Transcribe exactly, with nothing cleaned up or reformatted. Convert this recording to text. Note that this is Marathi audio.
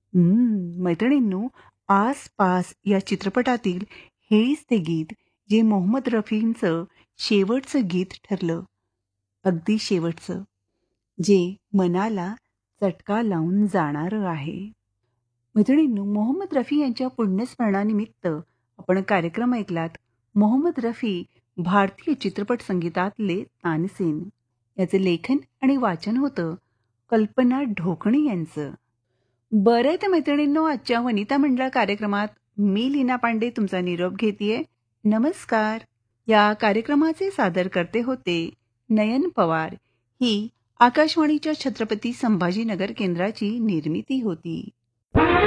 हम्म, मैत्रिणींनो, आसपास या चित्रपटातील हेच ते गीत जे मोहम्मद रफींचं शेवटचं गीत ठरलं. अगदी शेवटचं, जे मनाला चटका लावून जाणारं आहे. मैत्रिणींनो, मोहम्मद रफी यांच्या पुण्यस्मरणानिमित्त आपण कार्यक्रम ऐकलात. मोहम्मद रफी भारतीय चित्रपट संगीतातले तानसेन. याचे लेखन आणि वाचन होतं कल्पना ढोकणे यांचं. बरं आहे तर मैत्रिणींनो, आजच्या वनिता मंडळ कार्यक्रमात मी लीना पांडे तुमचा निरोप घेतेय. नमस्कार. या कार्यक्रमाचे सादर करते होते नयन पवार. ही आकाशवाणीच्या छत्रपती संभाजीनगर केंद्राची निर्मिती होती.